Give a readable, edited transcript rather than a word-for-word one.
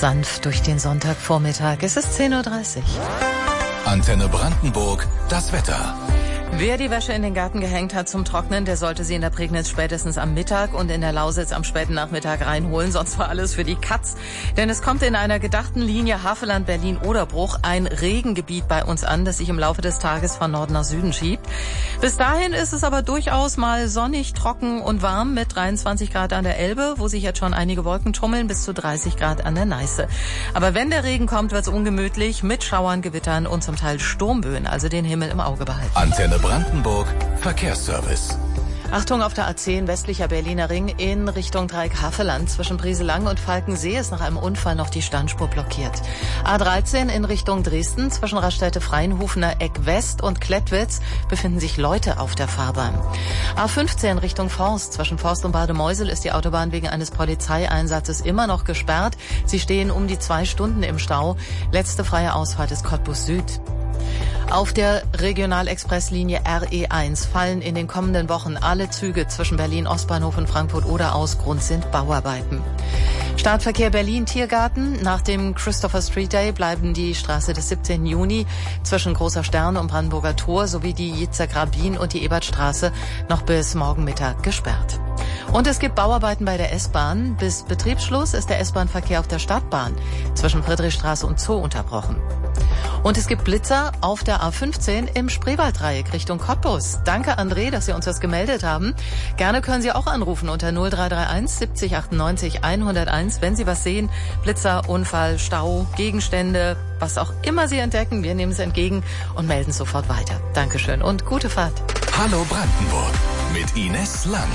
Sanft durch den Sonntagvormittag. Es ist 10.30 Uhr. Antenne Brandenburg, das Wetter. Wer die Wäsche in den Garten gehängt hat zum Trocknen, der sollte sie in der Prignitz spätestens am Mittag und in der Lausitz am späten Nachmittag reinholen. Sonst war alles für die Katz. Denn es kommt in einer gedachten Linie Havelland, Berlin, Oderbruch ein Regengebiet bei uns an, das sich im Laufe des Tages von Norden nach Süden schiebt. Bis dahin ist es aber durchaus mal sonnig, trocken und warm mit 23 Grad an der Elbe, wo sich jetzt schon einige Wolken tummeln, bis zu 30 Grad an der Neiße. Aber wenn der Regen kommt, wird es ungemütlich mit Schauern, Gewittern und zum Teil Sturmböen, also den Himmel im Auge behalten. Antenne Brandenburg, Verkehrsservice. Achtung auf der A10 westlicher Berliner Ring in Richtung Dreieck Havelland. Zwischen Brieselang und Falkensee ist nach einem Unfall noch die Standspur blockiert. A13 in Richtung Dresden zwischen Raststätte-Freienhofener Eck West und Klettwitz befinden sich Leute auf der Fahrbahn. A15 Richtung Forst. Zwischen Forst und Bademeusel ist die Autobahn wegen eines Polizeieinsatzes immer noch gesperrt. Sie stehen um die 2 Stunden im Stau. Letzte freie Ausfahrt ist Cottbus Süd. Auf der Regionalexpresslinie RE1 fallen in den kommenden Wochen alle Züge zwischen Berlin Ostbahnhof und Frankfurt oder aus. Grund sind Bauarbeiten. Startverkehr Berlin-Tiergarten. Nach dem Christopher Street Day bleiben die Straße des 17. Juni zwischen Großer Stern und Brandenburger Tor sowie die Yitzhak-Rabin und die Ebertstraße noch bis morgen Mittag gesperrt. Und es gibt Bauarbeiten bei der S-Bahn. Bis Betriebsschluss ist der S-Bahn-Verkehr auf der Stadtbahn zwischen Friedrichstraße und Zoo unterbrochen. Und es gibt Blitzer auf der A15 im Spreewalddreieck Richtung Cottbus. Danke, André, dass Sie uns das gemeldet haben. Gerne können Sie auch anrufen unter 0331 70 98 101, wenn Sie was sehen. Blitzer, Unfall, Stau, Gegenstände, was auch immer Sie entdecken. Wir nehmen es entgegen und melden sofort weiter. Dankeschön und gute Fahrt. Hallo Brandenburg mit Ines Lang.